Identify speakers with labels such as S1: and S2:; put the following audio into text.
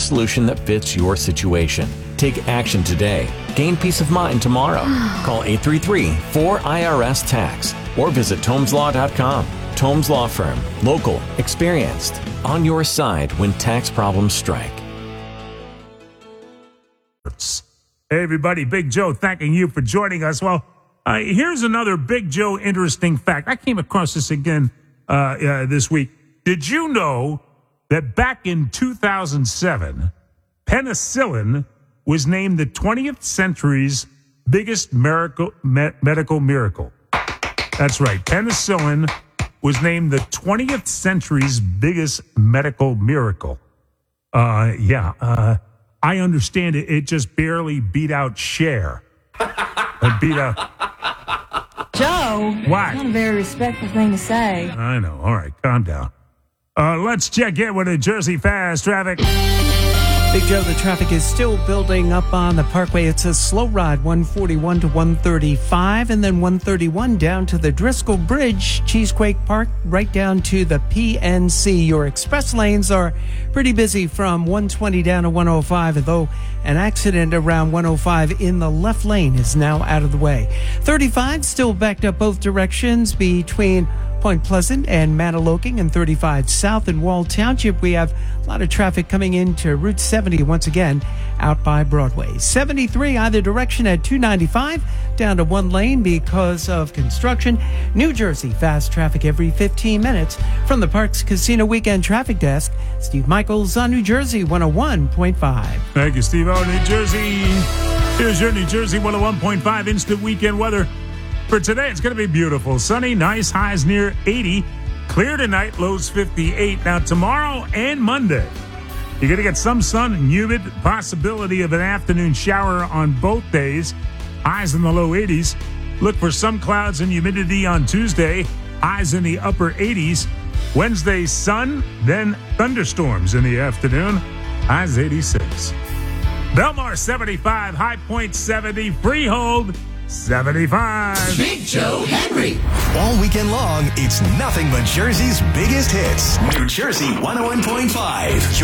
S1: solution that fits your situation. Take action today. Gain peace of mind tomorrow. Call 833-4IRS-TAX or visit TOMESLaw.com. Tomes Law Firm. Local. Experienced. On your side when tax problems strike.
S2: Hey, everybody. Big Joe thanking you for joining us. Well, here's another Big Joe interesting fact. I came across this again this week. Did you know that back in 2007, penicillin was named the 20th century's biggest medical miracle? That's right. Penicillin was named the 20th century's biggest medical miracle. I understand it. It just barely beat out Cher. It beat out.
S3: Joe,
S2: What?
S3: not a very respectful thing to say.
S2: I know. All right, calm down. Let's check in with the Jersey Fast traffic.
S4: Big Joe, the traffic is still building up on the Parkway. It's a slow ride, 141 to 135, and then 131 down to the Driscoll Bridge, Cheesequake Park, right down to the PNC. Your express lanes are pretty busy from 120 down to 105, though an accident around 105 in the left lane is now out of the way. 35 still backed up both directions between Point Pleasant and Mantoloking, and 35 south in Wall Township. We have a lot of traffic coming into Route 70 once again out by Broadway. 73 either direction at 295 down to one lane because of construction. New Jersey fast traffic every 15 minutes. From the Parks Casino Weekend Traffic Desk, Steve Michaels on New Jersey 101.5.
S2: Thank you, Steve. Oh, New Jersey. Here's your New Jersey 101.5 instant weekend weather. For today, it's going to be beautiful. Sunny, nice, highs near 80. Clear tonight, lows 58. Now, tomorrow and Monday, you're going to get some sun and humid. Possibility of an afternoon shower on both days. Highs in the low 80s. Look for some clouds and humidity on Tuesday. Highs in the upper 80s. Wednesday, sun, then thunderstorms in the afternoon. Highs 86. Belmar 75, High Point 70, Freehold 75.
S5: Big Joe Henry. All weekend long, it's nothing but Jersey's biggest hits. New Jersey 101.5.